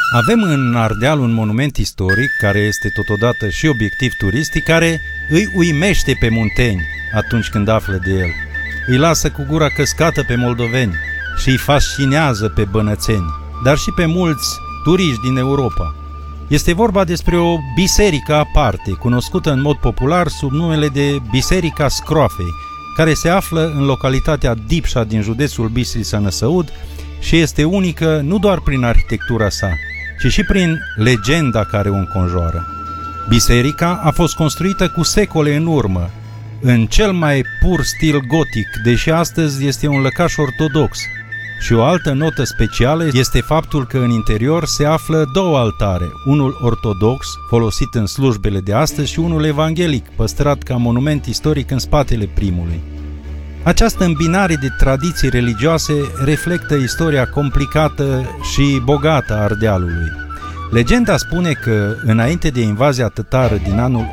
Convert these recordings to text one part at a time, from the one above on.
Avem în Ardeal un monument istoric care este totodată și obiectiv turistic, care îi uimește pe munteni atunci când află de el. Îi lasă cu gura căscată pe moldoveni și îi fascinează pe bănățeni, dar și pe mulți turiști din Europa. Este vorba despre o biserică aparte, cunoscută în mod popular sub numele de Biserica Scroafei, care se află în localitatea Dipșa din județul Bistrița-Năsăud și este unică nu doar prin arhitectura sa, ci și prin legenda care o înconjoară. Biserica a fost construită cu secole în urmă, în cel mai pur stil gotic, deși astăzi este un lăcaș ortodox. Și o altă notă specială este faptul că în interior se află două altare, unul ortodox, folosit în slujbele de astăzi, și unul evanghelic, păstrat ca monument istoric în spatele primului. Această îmbinare de tradiții religioase reflectă istoria complicată și bogată a Ardealului. Legenda spune că, înainte de invazia tătară din anul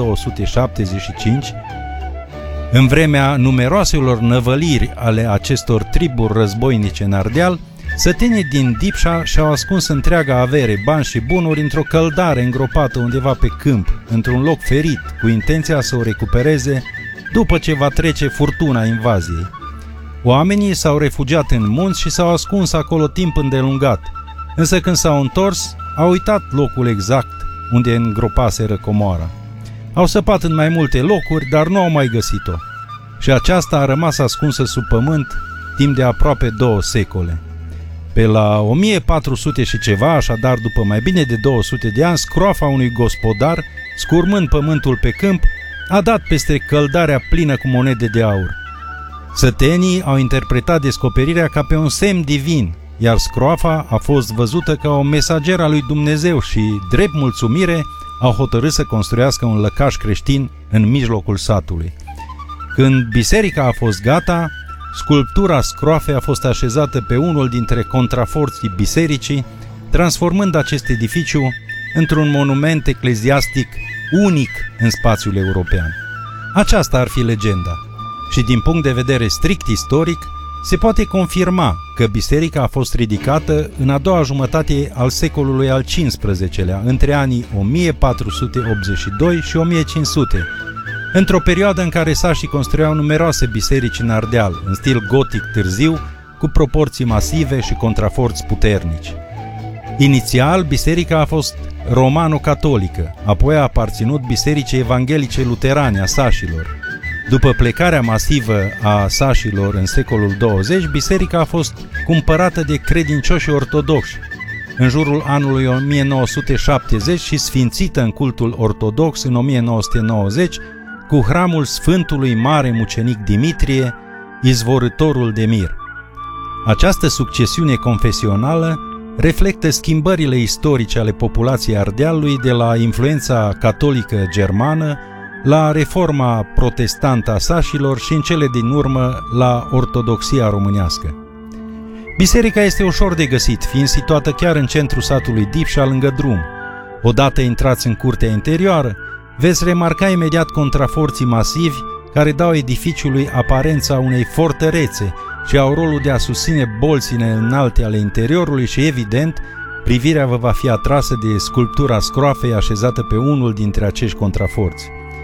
1275, în vremea numeroaselor năvăliri ale acestor triburi războinice în Ardeal, sătenii din Dipșa și-au ascuns întreaga avere, bani și bunuri într-o căldare îngropată undeva pe câmp, într-un loc ferit, cu intenția să o recupereze după ce va trece furtuna invaziei. Oamenii s-au refugiat în munți și s-au ascuns acolo timp îndelungat, însă când s-au întors, au uitat locul exact unde îngropaseră comoara. Au săpat în mai multe locuri, dar nu au mai găsit-o. Și aceasta a rămas ascunsă sub pământ timp de aproape 2 secole. Pe la 1400 și ceva, așadar după mai bine de 200 de ani, scroafa unui gospodar, scurmând pământul pe câmp, a dat peste căldarea plină cu monede de aur. Sătenii au interpretat descoperirea ca pe un semn divin, iar scroafa a fost văzută ca o mesageră a lui Dumnezeu și, drept mulțumire, au hotărât să construiască un lăcaș creștin în mijlocul satului. Când biserica a fost gata, sculptura scroafei a fost așezată pe unul dintre contraforții bisericii, transformând acest edificiu într-un monument ecleziastic unic în spațiul european. Aceasta ar fi legenda. Și din punct de vedere strict istoric, se poate confirma că biserica a fost ridicată în a doua jumătate al secolului al XV-lea, între anii 1482 și 1500, într-o perioadă în care sașii construiau numeroase biserici în Ardeal, în stil gotic târziu, cu proporții masive și contraforți puternici. Inițial, biserica a fost romano-catolică, apoi a aparținut bisericii evanghelice luterane a sașilor. După plecarea masivă a sașilor în secolul 20, biserica a fost cumpărată de credincioși ortodoxi în jurul anului 1970 și sfințită în cultul ortodox în 1990 cu hramul Sfântului Mare Mucenic Dimitrie, izvorâtorul de mir. Această succesiune confesională reflectă schimbările istorice ale populației Ardealului de la influența catolică germană la reforma protestantă a sașilor și în cele din urmă la ortodoxia românească. Biserica este ușor de găsit, fiind situată chiar în centrul satului Dipșa, lângă drum. Odată intrați în curtea interioară, veți remarca imediat contraforții masivi care dau edificiului aparența unei fortărețe și au rolul de a susține bolțile înalte ale interiorului și, evident, privirea vă va fi atrasă de sculptura scroafei așezată pe unul dintre acești contraforți.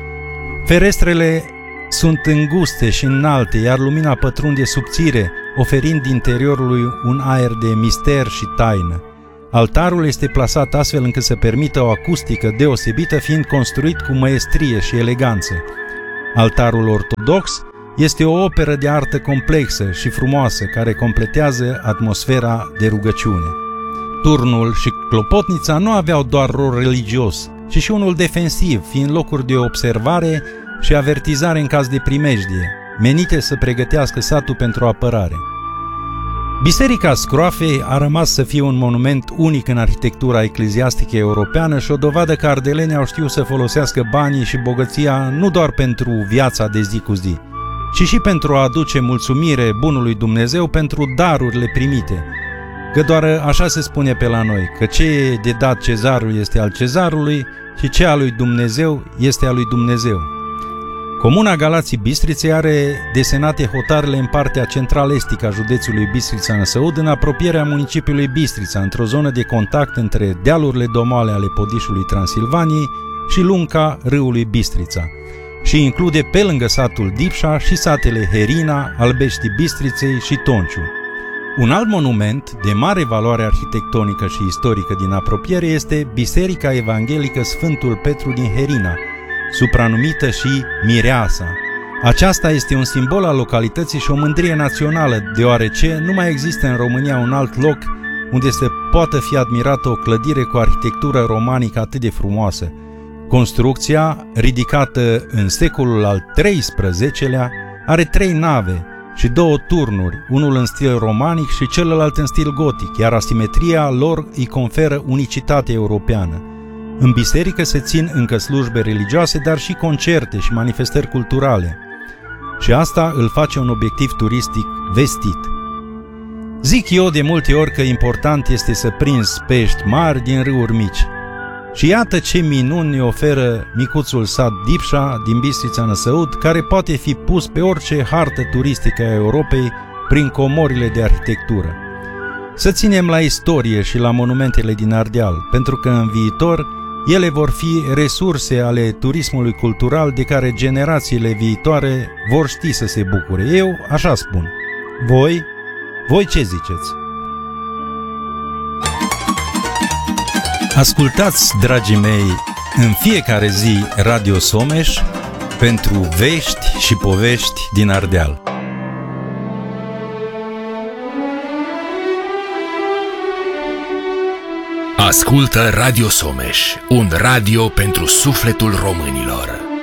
Ferestrele sunt înguste și înalte, iar lumina pătrunde subțire, oferind interiorului un aer de mister și taină. Altarul este plasat astfel încât să permită o acustică deosebită, fiind construit cu măestrie și eleganță. Altarul ortodox este o operă de artă complexă și frumoasă care completează atmosfera de rugăciune. Turnul și clopotnița nu aveau doar rol religios, ci și unul defensiv, fiind locuri de observare și avertizare în caz de primejdie, menite să pregătească satul pentru apărare. Biserica Scroafei a rămas să fie un monument unic în arhitectura ecleziastică europeană și o dovadă că ardelenii au știut să folosească banii și bogăția nu doar pentru viața de zi cu zi, ci și pentru a aduce mulțumire bunului Dumnezeu pentru darurile primite, că doar așa se spune pe la noi, că ce e de dat cezarului este al cezarului și ce a lui Dumnezeu este a lui Dumnezeu. Comuna Galații Bistriței are desenate hotarele în partea central-estică a județului Bistrița-Năsăud, în apropierea municipiului Bistrița, într-o zonă de contact între dealurile domale ale Podișului Transilvaniei și lunca râului Bistrița, și include pe lângă satul Dipșa și satele Herina, Albeștii Bistriței și Tonciu. Un alt monument de mare valoare arhitectonică și istorică din apropiere este Biserica Evanghelică Sfântul Petru din Herina, supranumită și Mireasa. Aceasta este un simbol al localității și o mândrie națională, deoarece nu mai există în România un alt loc unde să poată fi admirată o clădire cu arhitectură romanică atât de frumoasă. Construcția, ridicată în secolul al XIII-lea, are 3 nave și 2 turnuri, unul în stil romanic și celălalt în stil gotic, iar asimetria lor îi conferă unicitate europeană. În biserică se țin încă slujbe religioase, dar și concerte și manifestări culturale. Și asta îl face un obiectiv turistic vestit. Zic eu de multe ori că important este să prinzi pești mari din râuri mici. Și iată ce minuni ne oferă micuțul sat Dipșa din Bistrița-Năsăud, care poate fi pus pe orice hartă turistică a Europei prin comorile de arhitectură. Să ținem la istorie și la monumentele din Ardeal, pentru că în viitor ele vor fi resurse ale turismului cultural de care generațiile viitoare vor ști să se bucure. Eu așa spun. Voi ce ziceți? Ascultați, dragii mei, în fiecare zi Radio Someș pentru vești și povești din Ardeal. Ascultă Radio Someș, un radio pentru sufletul românilor.